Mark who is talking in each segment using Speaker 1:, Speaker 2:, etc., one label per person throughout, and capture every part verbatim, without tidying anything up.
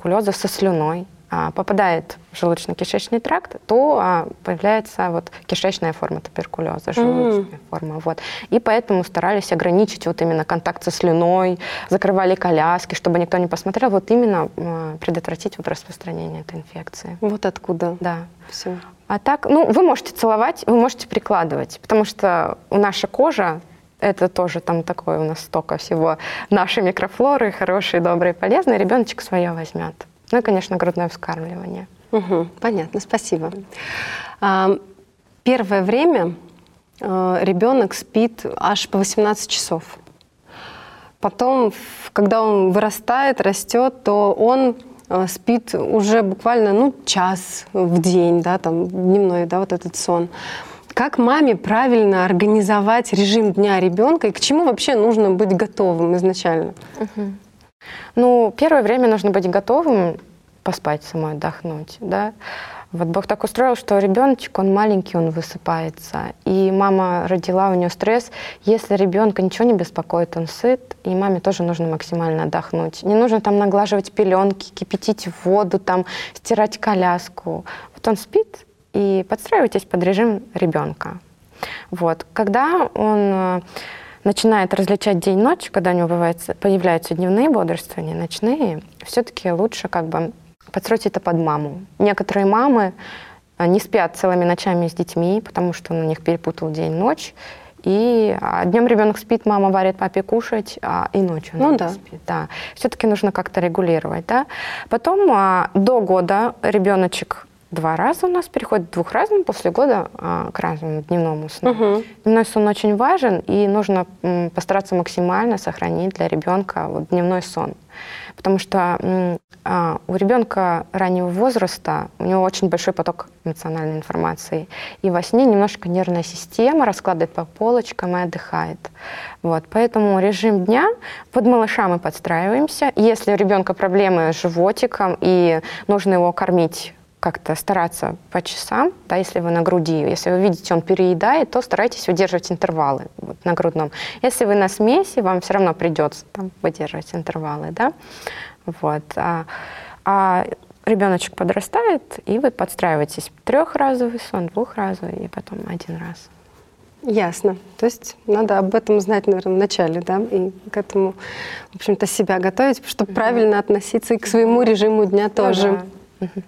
Speaker 1: туберкулеза со слюной попадает в желудочно-кишечный тракт, то появляется вот кишечная форма туберкулеза, желудочная mm. форма. Вот. И поэтому старались ограничить вот именно контакт со слюной, закрывали коляски, чтобы никто не посмотрел, вот именно предотвратить вот распространение этой инфекции.
Speaker 2: Вот откуда.
Speaker 1: Да.
Speaker 2: Все.
Speaker 1: А так, ну, вы можете целовать, вы можете прикладывать, потому что наша кожа, это тоже там такое у нас столько всего нашей микрофлоры, хорошие, добрые, полезные, ребеночек свое возьмет. Ну и, конечно, грудное вскармливание.
Speaker 2: Угу, понятно, спасибо. А, первое время а, ребенок спит аж по восемнадцать часов. Потом, когда он вырастает, растет, то он а, спит уже буквально ну, час в день, да, там, дневной, да, вот этот сон. Как маме правильно организовать режим дня ребенка и к чему вообще нужно быть готовым изначально?
Speaker 1: Угу. Ну, первое время нужно быть готовым поспать самой, отдохнуть, да. Вот Бог так устроил, что ребеночек, он маленький, он высыпается, и мама родила, у нее стресс. Если ребенка ничего не беспокоит, он сыт, и маме тоже нужно максимально отдохнуть. Не нужно там наглаживать пеленки, кипятить воду, там, стирать коляску. Вот он спит, и подстраивайтесь под режим ребенка. Вот. Когда он начинает различать день-ночь, когда у него бывает, появляются дневные бодрствования, ночные, все-таки лучше как бы подстроить это под маму. Некоторые мамы не спят целыми ночами с детьми, потому что он у них перепутал день-ночь, и днем ребенок спит, мама варит папе кушать, а и ночью он
Speaker 2: ну,
Speaker 1: не
Speaker 2: да.
Speaker 1: спит. Да. Все-таки нужно как-то регулировать. Да? Потом а, до года ребеночек два раза у нас переходит к двухразовому, после года а, к разному дневному сну.
Speaker 2: Угу.
Speaker 1: Дневной сон очень важен, и нужно м, постараться максимально сохранить для ребенка вот, дневной сон. Потому что м, а, у ребенка раннего возраста, у него очень большой поток эмоциональной информации. И во сне немножко нервная система раскладывает по полочкам и отдыхает. Вот. Поэтому режим дня под малыша мы подстраиваемся. Если у ребенка проблемы с животиком и нужно его кормить, как-то стараться по часам, да, если вы на груди, если вы видите, он переедает, то старайтесь выдерживать интервалы вот, на грудном. Если вы на смеси, вам все равно придется там, выдерживать интервалы, да, вот. А, а ребеночек подрастает, и вы подстраиваетесь трехразовый сон, двухразовый, и потом один раз.
Speaker 2: Ясно. То есть надо об этом знать, наверное, в начале, да, и к этому, в общем-то, себя готовить, чтобы mm-hmm. правильно относиться и к своему режиму дня тоже.
Speaker 1: Ну, да. mm-hmm.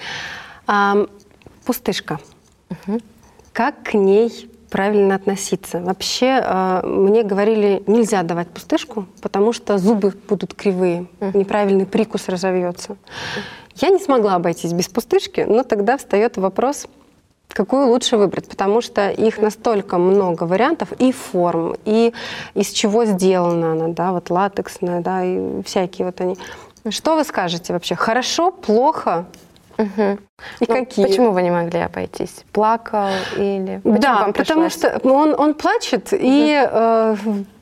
Speaker 2: А, пустышка. Угу. Как к ней правильно относиться? Вообще, а, мне говорили, нельзя давать пустышку, потому что зубы будут кривые, угу. неправильный прикус разовьется. Угу. Я не смогла обойтись без пустышки, но тогда встает вопрос, какую лучше выбрать, потому что их настолько много вариантов и форм, и из чего сделана она, да, вот латексная, да, и всякие вот они. Что вы скажете вообще? Хорошо, плохо?
Speaker 1: Угу.
Speaker 2: И
Speaker 1: ну,
Speaker 2: какие?
Speaker 1: Почему вы не могли обойтись? Плакал или... Почему
Speaker 2: да,
Speaker 1: вам
Speaker 2: потому
Speaker 1: пришлось?
Speaker 2: что он, он плачет, угу. и э,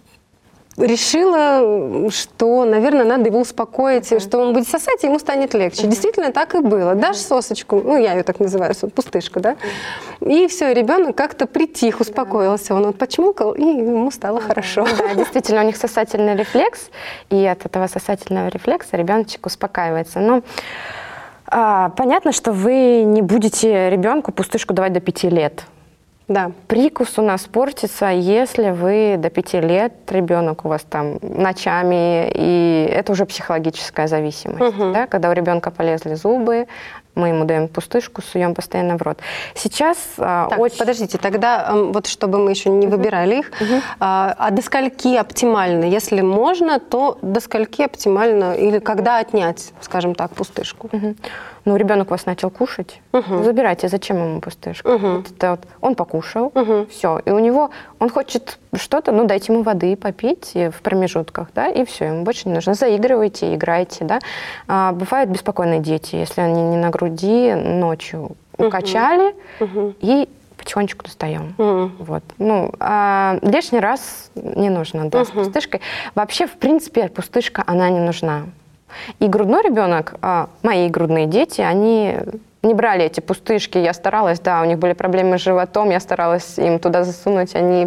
Speaker 2: решила, что, наверное, надо его успокоить, угу. что он будет сосать, и ему станет легче. Угу. Действительно, так и было. Угу. Дашь сосочку, ну, я ее так называю, пустышка, да? Угу. И все, ребенок как-то притих, успокоился. Он вот почмокал, и ему стало угу. хорошо.
Speaker 1: Да, действительно, у них сосательный рефлекс, и от этого сосательного рефлекса ребеночек успокаивается. Но А, понятно, что вы не будете ребенку пустышку давать до пяти лет.
Speaker 2: Да.
Speaker 1: Прикус у нас портится, если вы до пяти лет, ребенок у вас там ночами, и это уже психологическая зависимость. Угу. Да? Когда у ребенка полезли зубы, мы ему даем пустышку, суем постоянно в рот. Сейчас
Speaker 2: так,
Speaker 1: очень...
Speaker 2: подождите, тогда вот чтобы мы еще не выбирали их, угу. а, а до скольки оптимально? Если можно, то до скольки оптимально или когда отнять, скажем так, пустышку?
Speaker 1: Угу. Ну, ребенок у вас начал кушать, угу. забирайте, зачем ему пустышку? Угу. Вот это вот, он покушал, угу. все, и у него, он хочет что-то, ну, дайте ему воды попить в промежутках, да, и все, ему больше не нужно. Заигрывайте, играйте, да. А, бывают беспокойные дети, если они не на груди, ночью укачали, угу. и потихонечку достаем. Mm. Вот. Ну, а лишний раз не нужно, да, uh-huh. с пустышкой. Вообще, в принципе, пустышка, она не нужна. И грудной ребенок, а, мои грудные дети, они не брали эти пустышки, я старалась, да, у них были проблемы с животом, я старалась им туда засунуть, они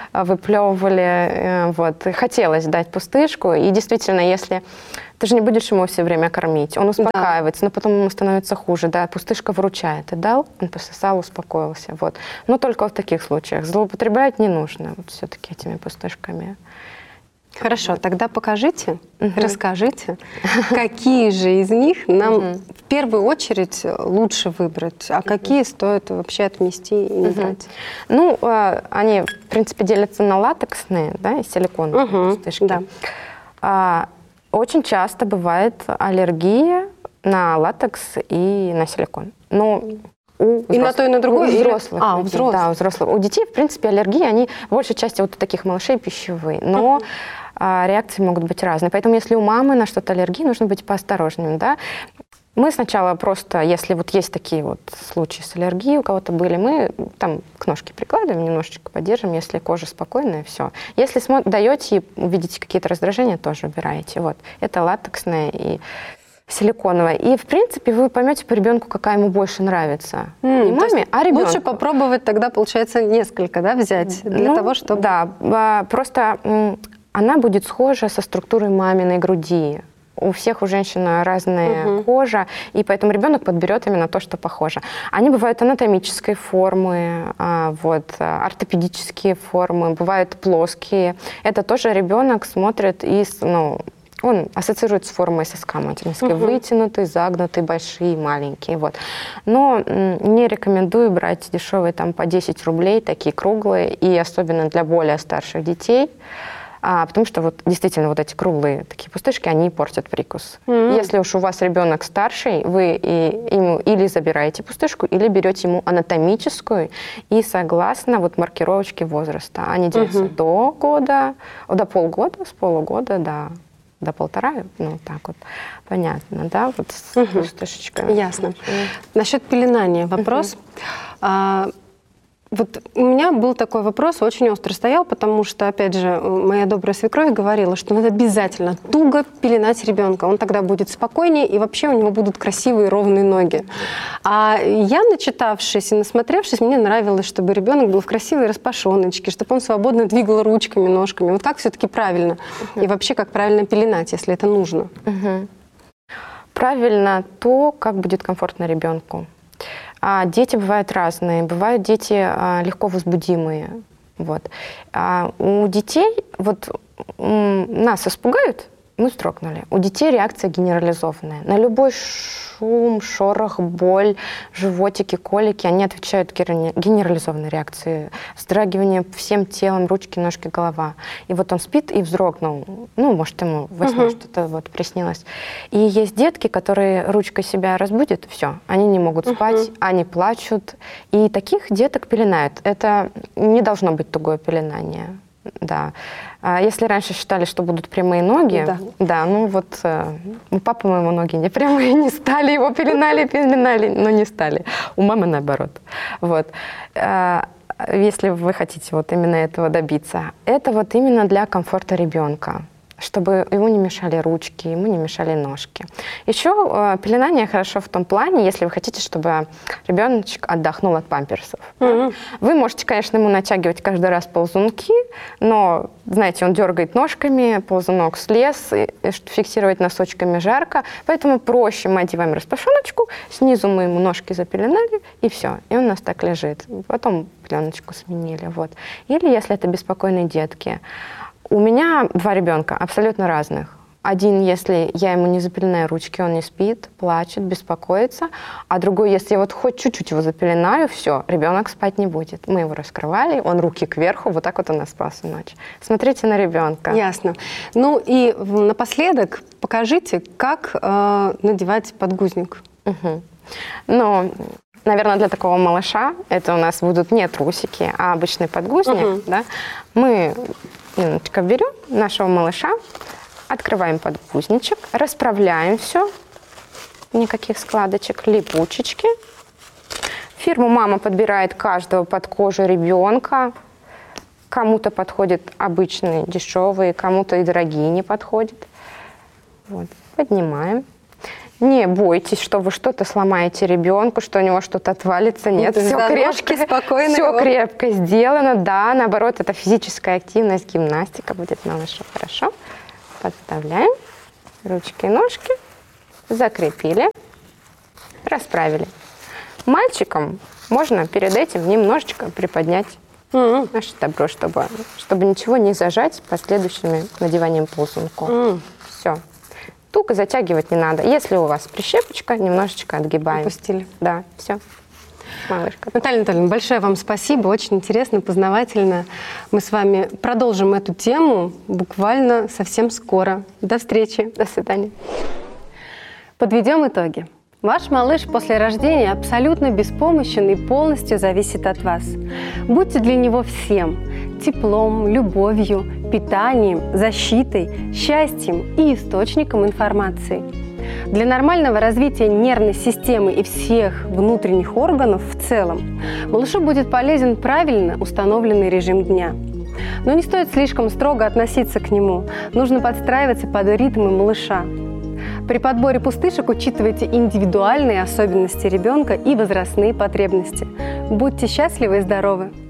Speaker 1: выплевывали, вот, и хотелось дать пустышку, и действительно, если ты же не будешь ему все время кормить, он успокаивается, да. Но потом ему становится хуже, да, пустышка выручает, ты дал, он пососал, успокоился, вот, но только в таких случаях, злоупотреблять не нужно, вот, все-таки этими пустышками.
Speaker 2: Хорошо, тогда покажите, угу. расскажите, какие же из них нам угу. в первую очередь лучше выбрать, а какие стоит вообще отмести и не угу. брать?
Speaker 1: Ну, они, в принципе, делятся на латексные, да, и силиконовые
Speaker 2: угу.
Speaker 1: пустышки.
Speaker 2: Да.
Speaker 1: А, очень часто бывает аллергия на латекс и на силикон. Но у
Speaker 2: и на то, и на другое?
Speaker 1: У взрослых.
Speaker 2: А, у
Speaker 1: людей,
Speaker 2: взрослых.
Speaker 1: Да, у взрослых. У детей, в принципе, аллергии, они в большей части вот у таких малышей пищевые. Но uh-huh. а, реакции могут быть разные. Поэтому если у мамы на что-то аллергия, нужно быть поосторожным, да. Мы сначала просто, если вот есть такие вот случаи с аллергией, у кого-то были, мы там к ножке прикладываем, немножечко поддержим, если кожа спокойная, все. Если смо- даете и увидите какие-то раздражения, тоже убираете. Вот. Это латексное и силиконовая. И, в принципе, вы поймете по ребенку, какая ему больше нравится.
Speaker 2: Mm,
Speaker 1: не маме, а ребенку.
Speaker 2: Лучше попробовать тогда, получается, несколько, да, взять для
Speaker 1: ну,
Speaker 2: того, чтобы...
Speaker 1: Да, просто она будет схожа со структурой маминой груди. У всех у женщин разная uh-huh. кожа, и поэтому ребенок подберет именно то, что похоже. Они бывают анатомической формы, вот, ортопедические формы, бывают плоские. Это тоже ребенок смотрит из... Ну, он ассоциирует с формой соска материнской. Uh-huh. Вытянутый, загнутый, большие, маленькие. Вот. Но не рекомендую брать дешевые там, по десять рублей, такие круглые, и особенно для более старших детей, а, потому что вот, действительно вот эти круглые такие пустышки, они портят прикус. Uh-huh. Если уж у вас ребенок старший, вы и, ему или забираете пустышку, или берете ему анатомическую и согласно вот, маркировочке возраста. Они делятся uh-huh. до года, до полгода, с полугода, да. До полтора, ну, так вот, понятно, да, вот с
Speaker 2: угу.
Speaker 1: пустышечками.
Speaker 2: Ясно. Насчет пеленания вопрос. Угу. А, вот у меня был такой вопрос, очень остро стоял, потому что, опять же, моя добрая свекровь говорила, что надо обязательно туго пеленать ребенка, он тогда будет спокойнее, и вообще у него будут красивые ровные ноги. А я, начитавшись и насмотревшись, мне нравилось, чтобы ребенок был в красивой распашоночке, чтобы он свободно двигал ручками, ножками. Вот как все-таки правильно? Uh-huh. И вообще, как правильно пеленать, если это нужно?
Speaker 1: Uh-huh. Правильно то, как будет комфортно ребенку. А дети бывают разные. Бывают дети а, легко возбудимые. Вот. А у детей, вот нас испугают, мы вздрогнули. У детей реакция генерализованная. На любой шум, шорох, боль, животики, колики, они отвечают генерализованной реакцией. Вздрагивание всем телом, ручки, ножки, голова. И вот он спит и вздрогнул. Ну, может, ему во сне uh-huh. что-то вот приснилось. И есть детки, которые ручкой себя разбудят, все, они не могут спать, uh-huh. они плачут. И таких деток пеленают. Это не должно быть тугое пеленание. Да. А если раньше считали, что будут прямые ноги, да, да ну вот э, у папы моему ноги не прямые, не стали, его пеленали, пеленали, но не стали. У мамы наоборот. Вот. А, если вы хотите вот именно этого добиться, это вот именно для комфорта ребенка, чтобы ему не мешали ручки, ему не мешали ножки. Еще э, пеленание хорошо в том плане, если вы хотите, чтобы ребеночек отдохнул от памперсов. Mm-hmm. Вы можете, конечно, ему натягивать каждый раз ползунки, но, знаете, он дергает ножками, ползунок слез, и, и фиксировать носочками жарко, поэтому проще мы одеваем распашоночку, снизу мы ему ножки запеленали, и все, и он у нас так лежит. Потом пеленочку сменили. Вот. Или если это беспокойные детки. У меня два ребенка абсолютно разных. Один, если я ему не запеленаю ручки, он не спит, плачет, беспокоится. А другой, если я вот хоть чуть-чуть его запеленаю, все, ребенок спать не будет. Мы его раскрывали, он руки кверху, вот так вот он и спал всю ночь. Смотрите на ребенка.
Speaker 2: Ясно. Ну и напоследок покажите, как э, надевать подгузник.
Speaker 1: Угу. Ну, наверное, для такого малыша это у нас будут не трусики, а обычный подгузник. Угу. Да? Мы... Немножечко берем нашего малыша, открываем подгузничек, расправляем все, никаких складочек, липучечки. Фирму мама подбирает каждого под кожу ребенка. Кому-то подходят обычные, дешевые, кому-то и дорогие не подходят. Вот. Поднимаем. Не бойтесь, что вы что-то сломаете ребенку, что у него что-то отвалится. Нет, все крепко,
Speaker 2: спокойно
Speaker 1: все
Speaker 2: его.
Speaker 1: крепко сделано. Да, наоборот, это физическая активность, гимнастика будет малышу. Хорошо. Подставляем. Ручки и ножки. Закрепили. Расправили. Мальчикам можно перед этим немножечко приподнять mm-hmm. наше добро, чтобы, чтобы ничего не зажать последующими надеванием ползунков. Mm. Все. Туго затягивать не надо. Если у вас прищепочка, немножечко отгибаем.
Speaker 2: Опустили.
Speaker 1: Да, все. Малышка.
Speaker 2: Наталья Анатольевна, большое вам спасибо. Очень интересно, познавательно. Мы с вами продолжим эту тему буквально совсем скоро. До встречи.
Speaker 1: До свидания.
Speaker 2: Подведем итоги. Ваш малыш после рождения абсолютно беспомощен и полностью зависит от вас. Будьте для него всем – теплом, любовью, питанием, защитой, счастьем и источником информации. Для нормального развития нервной системы и всех внутренних органов в целом малышу будет полезен правильно установленный режим дня. Но не стоит слишком строго относиться к нему, нужно подстраиваться под ритмы малыша. При подборе пустышек учитывайте индивидуальные особенности ребенка и возрастные потребности. Будьте счастливы и здоровы!